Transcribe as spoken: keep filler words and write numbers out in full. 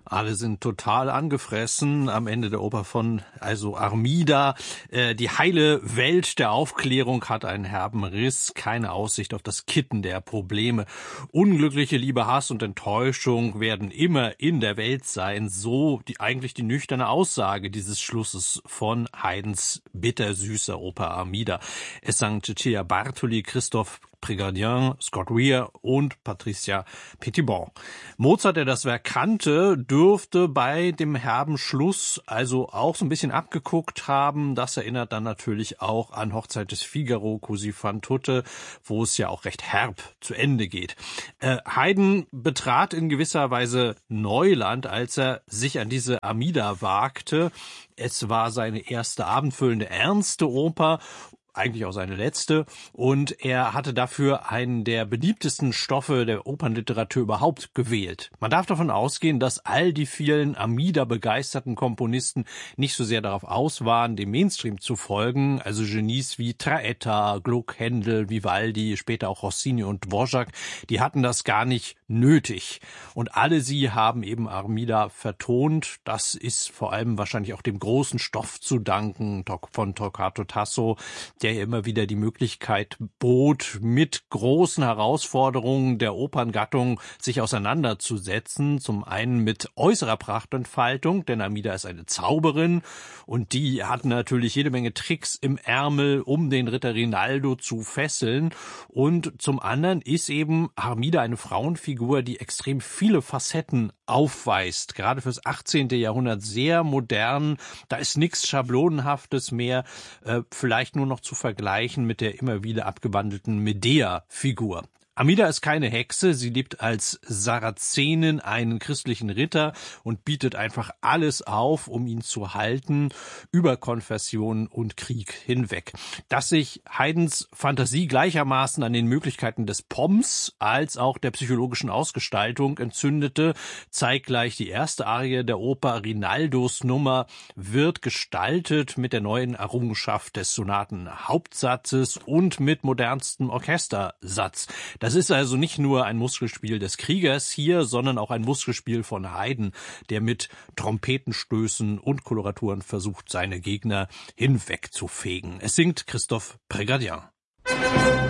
Alle sind total angefressen am Ende der Oper von also Armida. Äh, die heile Welt der Aufklärung hat einen herben Riss, keine Aussicht auf das Kitten der Probleme. Unglückliche Liebe, Hass und Enttäuschung werden immer in der Welt sein. So die eigentlich die nüchterne Aussage dieses Schlusses von Haydns bittersüßer Oper Armida. Es sang Cecilia Bartoli, Christophe Prégardien, Scott Weir und Patricia Petitbon. Mozart, der das Werk kannte, dürfte bei dem herben Schluss also auch so ein bisschen abgeguckt haben. Das erinnert dann natürlich auch an Hochzeit des Figaro, Così fan tutte, wo es ja auch recht herb zu Ende geht. Äh, Haydn betrat in gewisser Weise Neuland, als er sich an diese Armida wagte. Es war seine erste abendfüllende, ernste Oper, eigentlich auch seine letzte, und er hatte dafür einen der beliebtesten Stoffe der Opernliteratur überhaupt gewählt. Man darf davon ausgehen, dass all die vielen Armida-begeisterten Komponisten nicht so sehr darauf aus waren, dem Mainstream zu folgen, also Genies wie Traetta, Gluck, Händel, Vivaldi, später auch Rossini und Dvorak, die hatten das gar nicht nötig. Und alle sie haben eben Armida vertont. Das ist vor allem wahrscheinlich auch dem großen Stoff zu danken von Torquato Tasso, der ja immer wieder die Möglichkeit bot, mit großen Herausforderungen der Operngattung sich auseinanderzusetzen. Zum einen mit äußerer Prachtentfaltung, denn Armida ist eine Zauberin und die hat natürlich jede Menge Tricks im Ärmel, um den Ritter Rinaldo zu fesseln. Und zum anderen ist eben Armida eine Frauenfigur, die extrem viele Facetten aufweist. Gerade fürs achtzehnte Jahrhundert sehr modern. Da ist nichts Schablonenhaftes mehr, äh, vielleicht nur noch zu vergleichen mit der immer wieder abgewandelten Medea-Figur. Armida ist keine Hexe, sie lebt als Sarazenin einen christlichen Ritter und bietet einfach alles auf, um ihn zu halten, über Konfession und Krieg hinweg. Dass sich Haydns Fantasie gleichermaßen an den Möglichkeiten des Pomps als auch der psychologischen Ausgestaltung entzündete, zeigt gleich die erste Arie der Oper. Rinaldos Nummer wird gestaltet mit der neuen Errungenschaft des Sonatenhauptsatzes und mit modernstem Orchestersatz. Das ist also nicht nur ein Muskelspiel des Kriegers hier, sondern auch ein Muskelspiel von Haydn, der mit Trompetenstößen und Koloraturen versucht, seine Gegner hinwegzufegen. Es singt Christophe Prégardien.